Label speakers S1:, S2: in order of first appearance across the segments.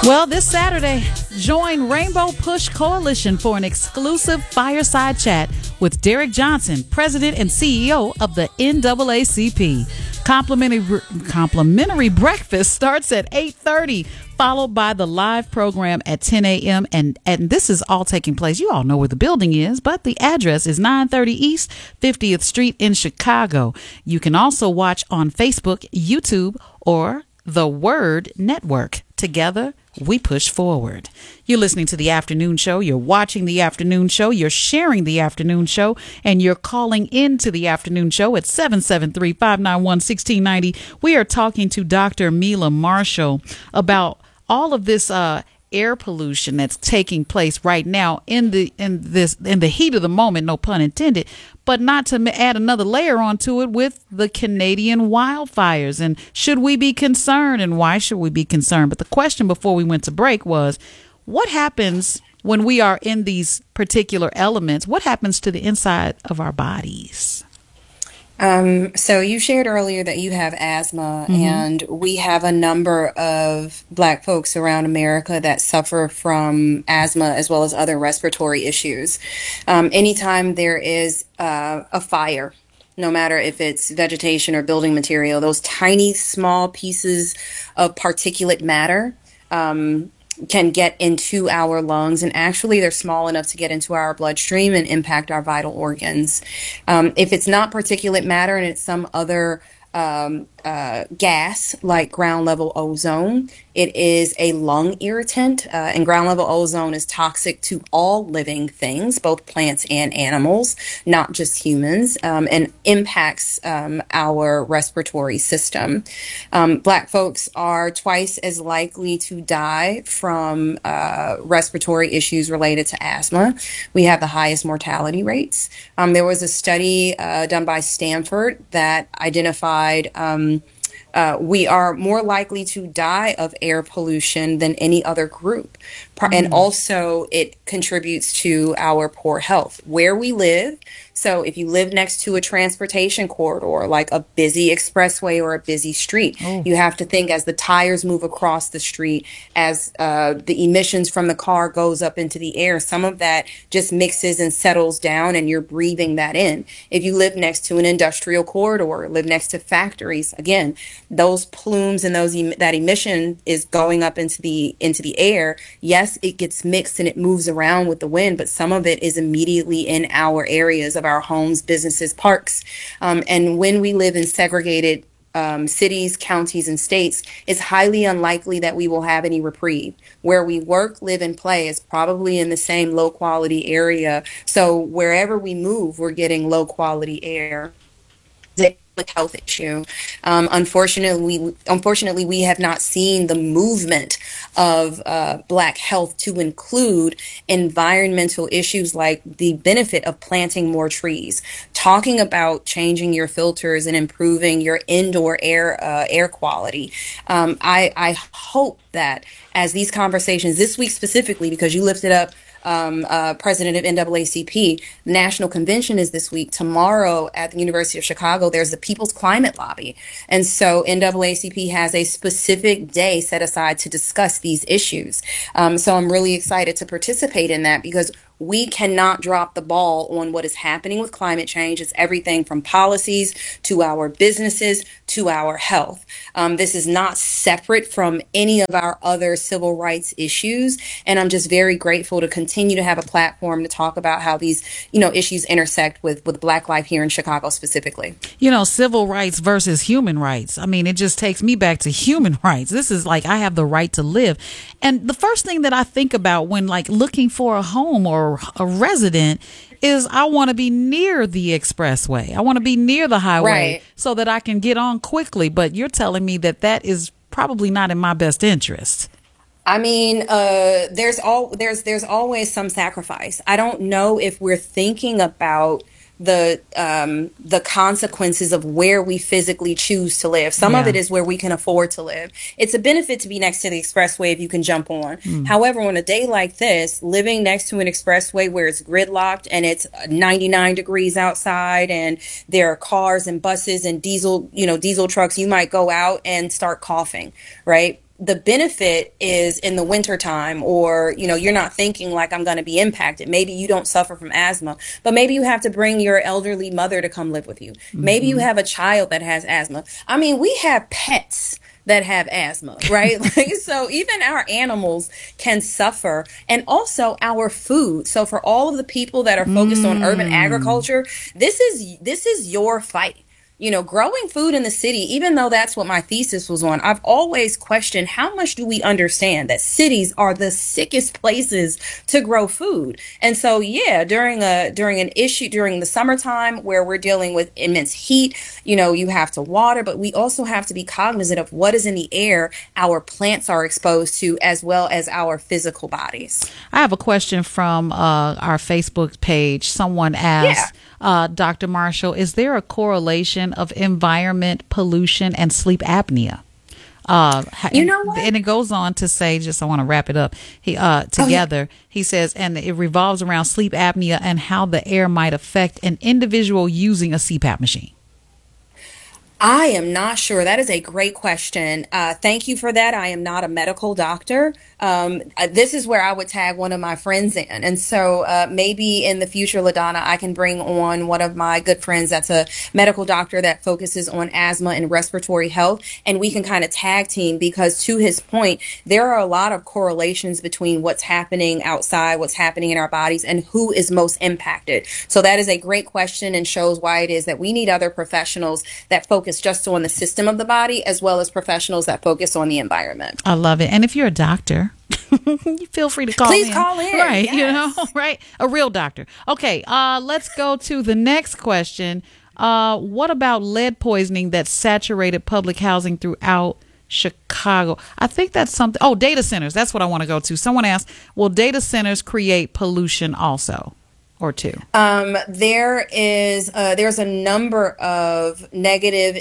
S1: Well, this Saturday, join Rainbow Push Coalition for an exclusive fireside chat with Derek Johnson, President and CEO of the NAACP. Complimentary breakfast starts at 8:30, followed by the live program at 10 a.m. And this is all taking place. You all know where the building is, but the address is 930 East 50th Street in Chicago. You can also watch on Facebook, YouTube, or the Word Network. Together, we push forward. You're listening to The Afternoon Show. You're watching The Afternoon Show. You're sharing The Afternoon Show. And you're calling into The Afternoon Show at 773-591-1690. We are talking to Dr. Mila Marshall about all of this air pollution that's taking place right now in the heat of the moment, no pun intended, but not to add another layer onto it with the Canadian wildfires. And should we be concerned, and why should we be concerned? But the question before we went to break was, what happens when we are in these particular elements? What happens to the inside of our bodies?
S2: So you shared earlier that you have asthma, and we have a number of Black folks around America that suffer from asthma as well as other respiratory issues. Anytime there is a fire, no matter if it's vegetation or building material, those tiny, small pieces of particulate matter can get into our lungs, and actually they're small enough to get into our bloodstream and impact our vital organs. If it's not particulate matter and it's some other gas like ground level ozone, it is a lung irritant, and ground level ozone is toxic to all living things, both plants and animals, not just humans, and impacts our respiratory system. Black folks are twice as likely to die from respiratory issues related to asthma. We have the highest mortality rates. There was a study done by Stanford that identified we are more likely to die of air pollution than any other group. And also it contributes to our poor health where we live. So if you live next to a transportation corridor, like a busy expressway or a busy street, you have to think as the tires move across the street, as the emissions from the car goes up into the air, some of that just mixes and settles down and you're breathing that in. If you live next to an industrial corridor, live next to factories, again, those plumes and that emission is going up into the air. Yes, it gets mixed and it moves around with the wind, but some of it is immediately in our areas of our homes, businesses, parks. And when we live in segregated cities, counties, and states, it's highly unlikely that we will have any reprieve. Where we work, live, and play is probably in the same low quality area. So wherever we move, we're getting low quality air. Public health issue. Unfortunately, we have not seen the movement of Black health to include environmental issues like the benefit of planting more trees, talking about changing your filters and improving your indoor air quality. I hope that as these conversations this week specifically, because you lifted up president of NAACP. National Convention is this week. Tomorrow at the University of Chicago, there's the People's Climate Lobby. And so NAACP has a specific day set aside to discuss these issues. So I'm really excited to participate in that because we cannot drop the ball on what is happening with climate change. It's everything from policies to our businesses to our health. This is not separate from any of our other civil rights issues. And I'm just very grateful to continue to have a platform to talk about how these, issues intersect with Black life here in Chicago specifically.
S1: Civil rights versus human rights. I mean, it just takes me back to human rights. This is like, I have the right to live. And the first thing that I think about when looking for a home or a resident is I want to be near the expressway. I want to be near the highway so that I can get on quickly. But you're telling me that is probably not in my best interest.
S2: I mean, there's always some sacrifice. I don't know if we're thinking about the consequences of where we physically choose to live. Some of it is where we can afford to live. It's a benefit to be next to the expressway if you can jump on. However, on a day like this, living next to an expressway where it's gridlocked and it's 99 degrees outside and there are cars and buses and diesel trucks, you might go out and start coughing, right? the benefit is in the wintertime, or you're not thinking like, I'm going to be impacted. Maybe you don't suffer from asthma, but maybe you have to bring your elderly mother to come live with you. Maybe you have a child that has asthma. I mean, we have pets that have asthma, right? So even our animals can suffer, and also our food. So for all of the people that are focused on urban agriculture, this is your fight. Growing food in the city, even though that's what my thesis was on, I've always questioned, how much do we understand that cities are the sickest places to grow food? And so, yeah, during the summertime where we're dealing with immense heat, you have to water, but we also have to be cognizant of what is in the air our plants are exposed to, as well as our physical bodies.
S1: I have a question from our Facebook page. Someone asked, Dr. Marshall, is there a correlation of environment pollution and sleep apnea?
S2: You know what?
S1: And it goes on to say, just I want to wrap it up. He says, and it revolves around sleep apnea and how the air might affect an individual using a CPAP machine.
S2: I am not sure. That is a great question. Thank you for that. I am not a medical doctor. This is where I would tag one of my friends in. And so maybe in the future, LaDonna, I can bring on one of my good friends that's a medical doctor that focuses on asthma and respiratory health. And we can kind of tag team, because to his point, there are a lot of correlations between what's happening outside, what's happening in our bodies, and who is most impacted. So that is a great question, and shows why it is that we need other professionals that focus just on the system of the body, as well as professionals that focus on the environment.
S1: I love it. And if you're a doctor, feel free to call
S2: Please call in.
S1: Right.
S2: Yes.
S1: Right. A real doctor. Okay. Let's go to the next question. What about lead poisoning that saturated public housing throughout Chicago? I think that's something. Oh, data centers. That's what I want to go to. Someone asked, will data centers create pollution also? Or two?
S2: There's a number of negative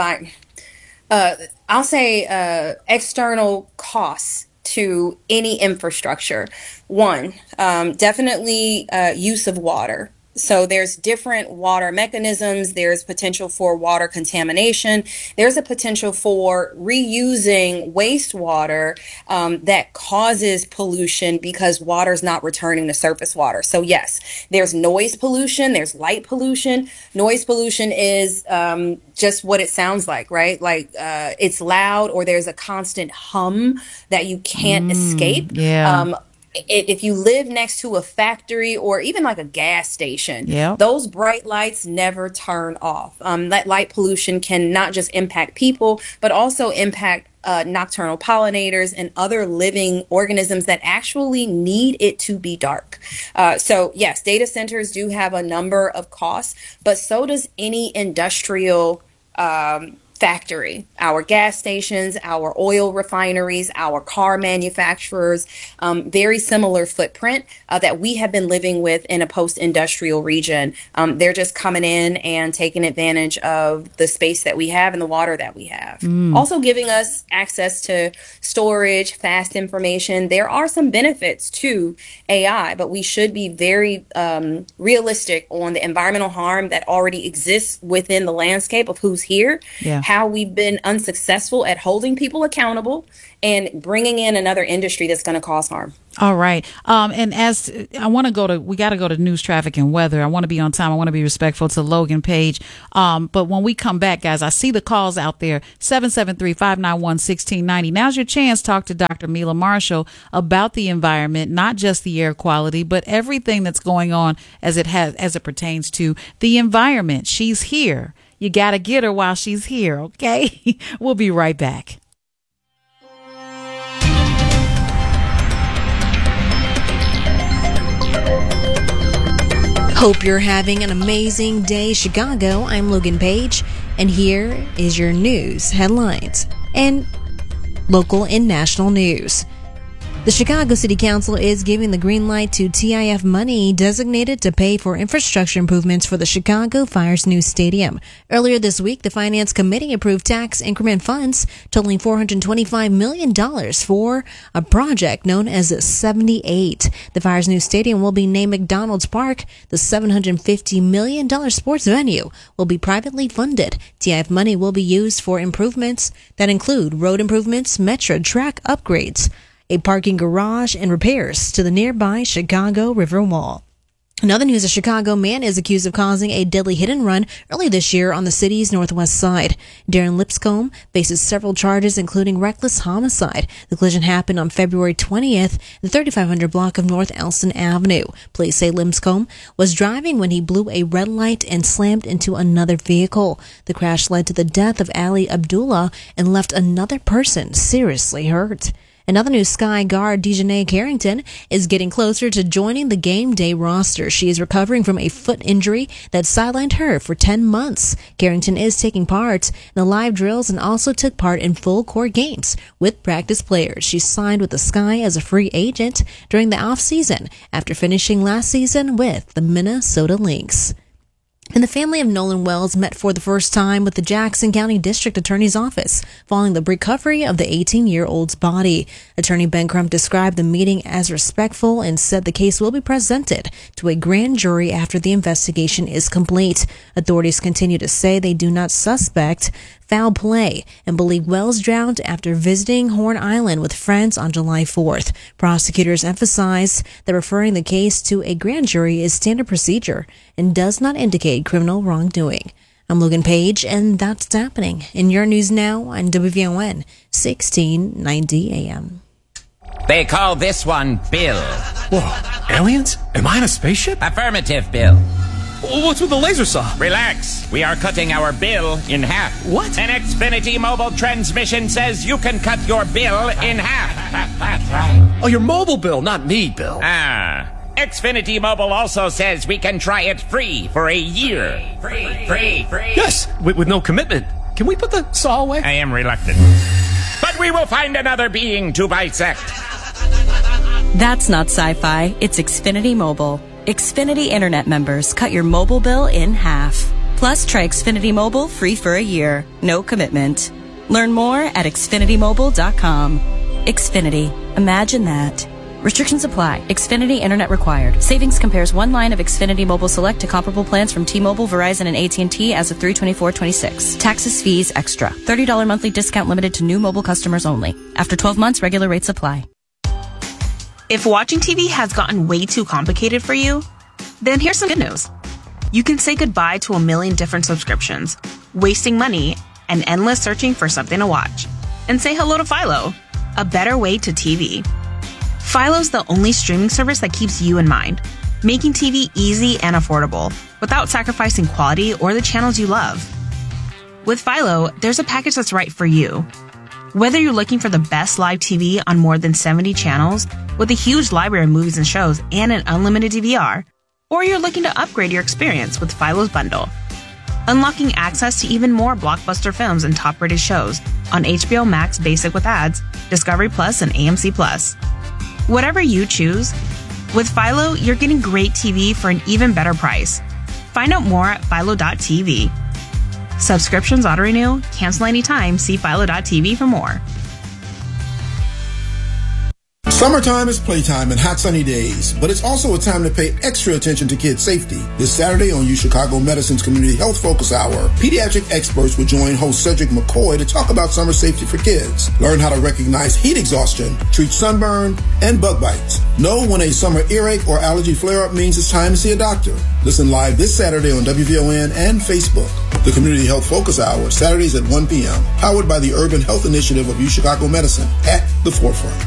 S2: external costs to any infrastructure. One, definitely use of water. So there's different water mechanisms. There's potential for water contamination. There's a potential for reusing wastewater that causes pollution because water's not returning to surface water. So yes, there's noise pollution. There's light pollution. Noise pollution is just what it sounds like, right? Like it's loud, or there's a constant hum that you can't escape.
S1: Yeah.
S2: If you live next to a factory or even like a gas station, those bright lights never turn off. That light pollution can not just impact people, but also impact nocturnal pollinators and other living organisms that actually need it to be dark. So yes, data centers do have a number of costs, but so does any industrial factory. Our gas stations, our oil refineries, our car manufacturers, very similar footprint that we have been living with in a post-industrial region. They're just coming in and taking advantage of the space that we have and the water that we have. Also giving us access to storage, fast information. There are some benefits to AI, but we should be very realistic on the environmental harm that already exists within the landscape of who's here. How we've been unsuccessful at holding people accountable and bringing in another industry that's going to cause harm.
S1: All right. And as I want to we got to go to news, traffic, and weather. I want to be on time. I want to be respectful to Logan Page. But when we come back, guys, I see the calls out there, 773-591-1690. Now's your chance. Talk to Dr. Mila Marshall about the environment, not just the air quality, but everything that's going on as it pertains to the environment. She's here. You got to get her while she's here, okay? We'll be right back.
S3: Hope you're having an amazing day, Chicago. I'm Logan Page, and here is your news headlines and local and national news. The Chicago City Council is giving the green light to TIF money designated to pay for infrastructure improvements for the Chicago Fire's new stadium. Earlier this week, the Finance Committee approved tax increment funds totaling $425 million for a project known as 78. The Fire's new stadium will be named McDonald's Park. The $750 million sports venue will be privately funded. TIF money will be used for improvements that include road improvements, Metro track upgrades, a parking garage, and repairs to the nearby Chicago River Wall. In other news, a Chicago man is accused of causing a deadly hit and run early this year on the city's northwest side. Darren Lipscomb faces several charges, including reckless homicide. The collision happened on February 20th, the 3500 block of North Elston Avenue. Police say Lipscomb was driving when he blew a red light and slammed into another vehicle. The crash led to the death of Ali Abdullah and left another person seriously hurt. Another new Sky guard, Dejanay Carrington, is getting closer to joining the game day roster. She is recovering from a foot injury that sidelined her for 10 months. Carrington is taking part in the live drills and also took part in full court games with practice players. She signed with the Sky as a free agent during the offseason after finishing last season with the Minnesota Lynx. And the family of Nolan Wells met for the first time with the Jackson County District Attorney's Office following the recovery of the 18-year-old's body. Attorney Ben Crump described the meeting as respectful and said the case will be presented to a grand jury after the investigation is complete. Authorities continue to say they do not suspect foul play and believe Wells drowned after visiting Horn Island with friends on July 4th. Prosecutors emphasized that referring the case to a grand jury is standard procedure and does not indicate criminal wrongdoing. I'm Logan Page, and that's what's happening in your news now on WVON 1690 AM.
S4: They call this one Bill.
S5: Whoa, aliens? Am I in a spaceship?
S4: Affirmative, Bill.
S5: What's with the laser saw?
S4: Relax. We are cutting our bill in half.
S5: What?
S4: An Xfinity mobile transmission says you can cut your bill in half.
S5: Oh, your mobile bill, not me, Bill.
S4: Xfinity Mobile also says we can try it free for a year. Free.
S5: Yes, with no commitment. Can we put the saw away?
S4: I am reluctant. But we will find another being to bisect.
S6: That's not sci-fi. It's Xfinity Mobile. Xfinity Internet members cut your mobile bill in half. Plus, try Xfinity Mobile free for a year. No commitment. Learn more at xfinitymobile.com. Xfinity. Imagine that. Restrictions apply. Xfinity Internet required. Savings compares one line of Xfinity Mobile Select to comparable plans from T-Mobile, Verizon, and AT&T as of 3/24/26. Taxes, fees, extra. $30 monthly discount limited to new mobile customers only. After 12 months, regular rates apply.
S7: If watching TV has gotten way too complicated for you, then here's some good news. You can say goodbye to a million different subscriptions, wasting money, and endless searching for something to watch. And say hello to Philo, a better way to TV. Philo's the only streaming service that keeps you in mind, making TV easy and affordable, without sacrificing quality or the channels you love. With Philo, there's a package that's right for you. Whether you're looking for the best live TV on more than 70 channels, with a huge library of movies and shows and an unlimited DVR, or you're looking to upgrade your experience with Philo's bundle, unlocking access to even more blockbuster films and top-rated shows on HBO Max Basic with ads, Discovery Plus, and AMC Plus. Whatever you choose, with Philo, you're getting great TV for an even better price. Find out more at philo.tv. Subscriptions auto-renew, cancel anytime, see philo.tv for more.
S8: Summertime is playtime and hot sunny days, but it's also a time to pay extra attention to kids' safety. This Saturday on UChicago Medicine's Community Health Focus Hour, pediatric experts will join host Cedric McCoy to talk about summer safety for kids. Learn how to recognize heat exhaustion, treat sunburn, and bug bites. Know when a summer earache or allergy flare-up means it's time to see a doctor. Listen live this Saturday on WVON and Facebook. The Community Health Focus Hour, Saturdays at 1 p.m., powered by the Urban Health Initiative of UChicago Medicine at the forefront.